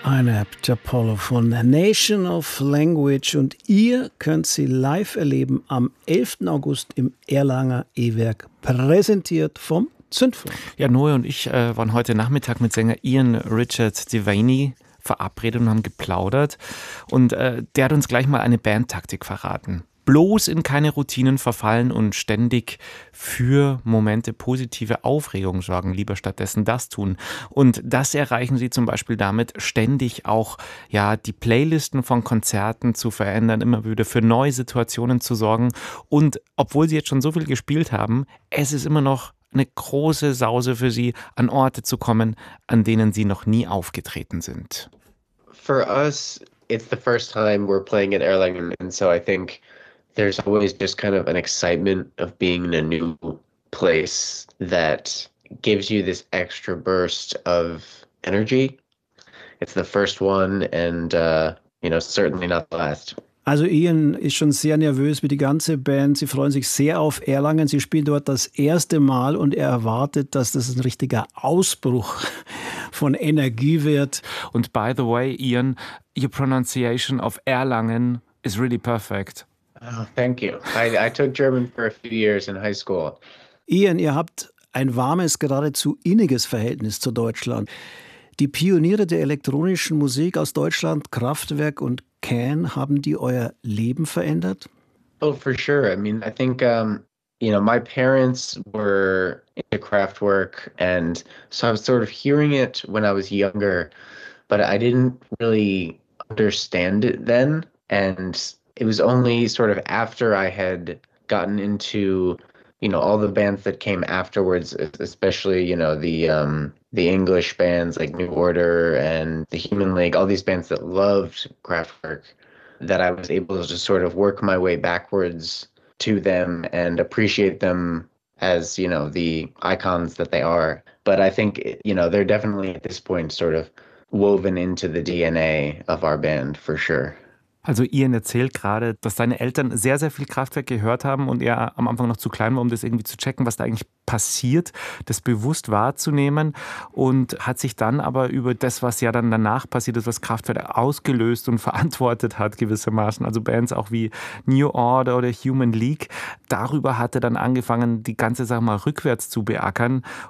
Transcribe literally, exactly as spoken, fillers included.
Inept Apollo von Nation of Language und ihr könnt sie live erleben am elften August im Erlanger E-Werk, präsentiert vom Zündfunk. Ja, Noe und ich äh, waren heute Nachmittag mit Sänger Ian Richard Devaney verabredet und haben geplaudert und äh, der hat uns gleich mal eine Bandtaktik verraten. Bloß in keine Routinen verfallen und ständig für Momente positive Aufregung sorgen, lieber stattdessen das tun. Und das erreichen sie zum Beispiel damit, ständig auch ja die Playlisten von Konzerten zu verändern, immer wieder für neue Situationen zu sorgen. Und obwohl sie jetzt schon so viel gespielt haben, es ist immer noch eine große Sause für sie, an Orte zu kommen, an denen sie noch nie aufgetreten sind. For us, it's the first time we're playing at Erlangen, and so I think there's always just kind of an excitement of being in a new place that gives you this extra burst of energy. It's the first one and, uh, you know, certainly not the last. Also Ian ist schon sehr nervös wie die ganze Band. Sie freuen sich sehr auf Erlangen. Sie spielen dort das erste Mal und er erwartet, dass das ein richtiger Ausbruch von Energie wird. Und by the way, Ian, your pronunciation of Erlangen is really perfect. Oh, thank you. I, I took German for a few years in high school. Ian, ihr habt ein warmes, geradezu inniges Verhältnis zu Deutschland. Die Pioniere der elektronischen Musik aus Deutschland, Kraftwerk und Can, haben die euer Leben verändert? Oh, for sure. I mean, I think, um, you know, my parents were into Kraftwerk, and so I was sort of hearing it when I was younger, but I didn't really understand it then. And it was only sort of after I had gotten into, you know, all the bands that came afterwards, especially, you know, the um, the English bands like New Order and the Human League, all these bands that loved Kraftwerk, that I was able to just sort of work my way backwards to them and appreciate them as, you know, the icons that they are. But I think, you know, they're definitely at this point sort of woven into the D N A of our band, for sure. Also Ian erzählt gerade, dass seine Eltern sehr, sehr viel Kraftwerk gehört haben und er am Anfang noch zu klein war, um das irgendwie zu checken, was da eigentlich passiert, das bewusst wahrzunehmen und hat sich dann aber über das, was ja dann danach passiert ist, was Kraftwerk ausgelöst und verantwortet hat gewissermaßen, also Bands auch wie New Order oder Human League, darüber hat er dann angefangen, die ganze Sache mal rückwärts zu beackern